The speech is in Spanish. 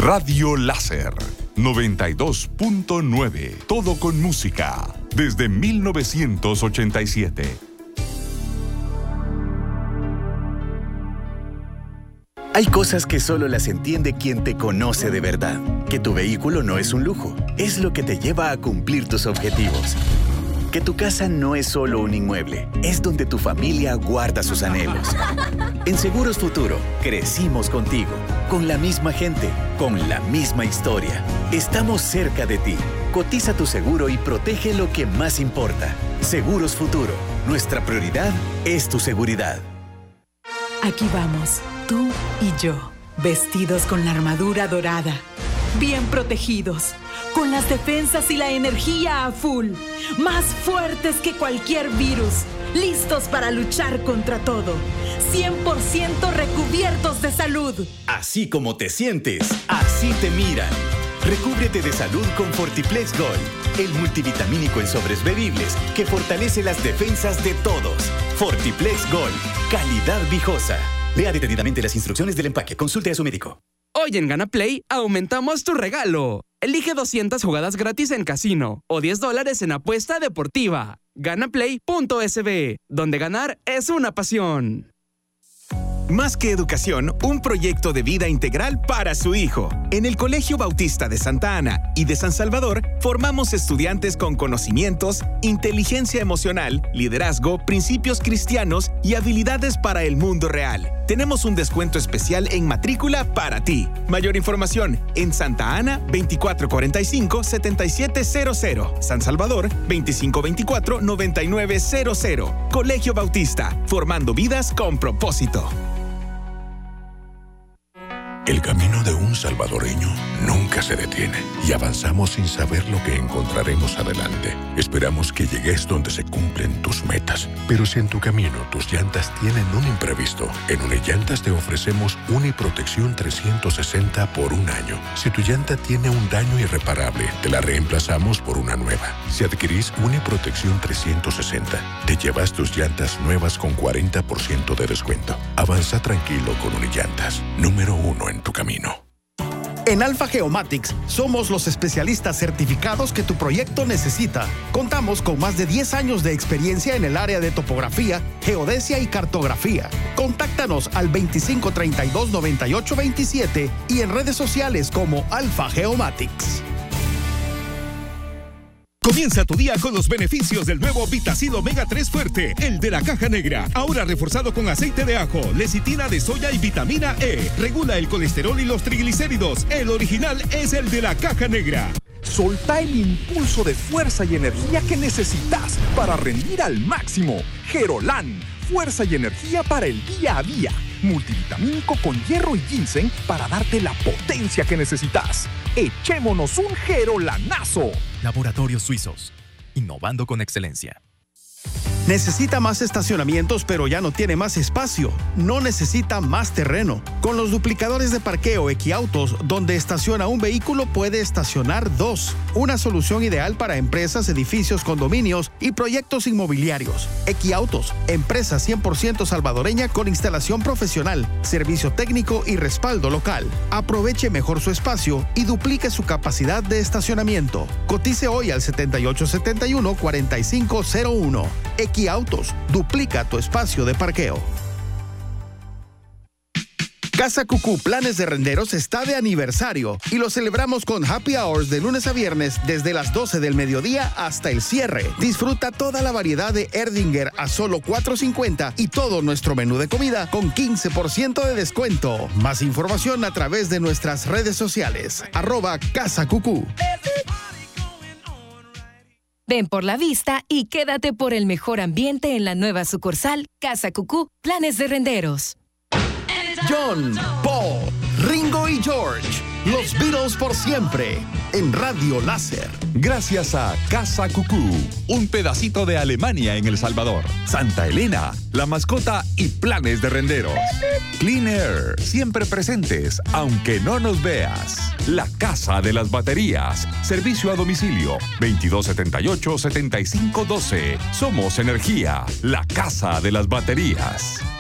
Radio Láser 92.9. Todo con música. Desde 1987. Hay cosas que solo las entiende quien te conoce de verdad. Que tu vehículo no es un lujo, es lo que te lleva a cumplir tus objetivos. Que tu casa no es solo un inmueble, es donde tu familia guarda sus anhelos. En Seguros Futuro, crecimos contigo, con la misma gente, con la misma historia. Estamos cerca de ti. Cotiza tu seguro y protege lo que más importa. Seguros Futuro, nuestra prioridad es tu seguridad. Aquí vamos, tú y yo, vestidos con la armadura dorada, bien protegidos, con las defensas y la energía a full, más fuertes que cualquier virus, listos para luchar contra todo, 100% recubiertos de salud. Así como te sientes, así te miran. Recúbrete de salud con Fortiplex Gold, el multivitamínico en sobres bebibles que fortalece las defensas de todos. Fortiplex Gold, calidad viejosa. Lea detenidamente las instrucciones del empaque. Consulte a su médico. Hoy en GanaPlay aumentamos tu regalo. Elige 200 jugadas gratis en casino o $10 en apuesta deportiva. Ganaplay.sb, donde ganar es una pasión. Más que educación, un proyecto de vida integral para su hijo. En el Colegio Bautista de Santa Ana y de San Salvador, formamos estudiantes con conocimientos, inteligencia emocional, liderazgo, principios cristianos y habilidades para el mundo real. Tenemos un descuento especial en matrícula para ti. Mayor información en Santa Ana 2445-7700, San Salvador 2524-9900. Colegio Bautista, formando vidas con propósito. El camino de un salvadoreño nunca se detiene y avanzamos sin saber lo que encontraremos adelante. Esperamos que llegues donde se cumplen tus metas. Pero si en tu camino tus llantas tienen un imprevisto, en Unillantas te ofrecemos Uniprotección 360 por un año. Si tu llanta tiene un daño irreparable, te la reemplazamos por una nueva. Si adquirís Uniprotección 360, te llevas tus llantas nuevas con 40% de descuento. Avanza tranquilo con Unillantas. Número 1 en tu camino. En Alfa Geomatics somos los especialistas certificados que tu proyecto necesita. Contamos con más de 10 años de experiencia en el área de topografía, geodesia y cartografía. Contáctanos al 2532-9827 y en redes sociales como Alfa Geomatics. Comienza tu día con los beneficios del nuevo Vitacil Omega 3 Fuerte, el de la caja negra. Ahora reforzado con aceite de ajo, lecitina de soya y vitamina E. Regula el colesterol y los triglicéridos. El original es el de la caja negra. Solta el impulso de fuerza y energía que necesitas para rendir al máximo. Gerolán, fuerza y energía para el día a día. Multivitamínico con hierro y ginseng para darte la potencia que necesitas. ¡Echémonos un Gerolanazo! Laboratorios Suizos, innovando con excelencia. Necesita más estacionamientos, pero ya no tiene más espacio. No necesita más terreno. Con los duplicadores de parqueo Equiautos, donde estaciona un vehículo, puede estacionar dos. Una solución ideal para empresas, edificios, condominios y proyectos inmobiliarios. Equiautos, empresa 100% salvadoreña con instalación profesional, servicio técnico y respaldo local. Aproveche mejor su espacio y duplique su capacidad de estacionamiento. Cotice hoy al 7871-4501. Equiautos, duplica tu espacio de parqueo. Casa Cucú Planes de Renderos está de aniversario y lo celebramos con happy hours de lunes a viernes desde las 12 del mediodía hasta el cierre. Disfruta toda la variedad de Erdinger a solo $4.50 y todo nuestro menú de comida con 15% de descuento. Más información a través de nuestras redes sociales. @Casa Cucú. Ven por la vista y quédate por el mejor ambiente en la nueva sucursal Casa Cucú Planes de Renderos. John, Paul, Ringo y George, los Beatles por siempre, en Radio Láser. Gracias a Casa Cucú, un pedacito de Alemania en El Salvador. Santa Elena, la mascota y Planes de Renderos. Clean Air, siempre presentes, aunque no nos veas. La Casa de las Baterías, servicio a domicilio, 2278-7512. Somos Energía, la Casa de las Baterías.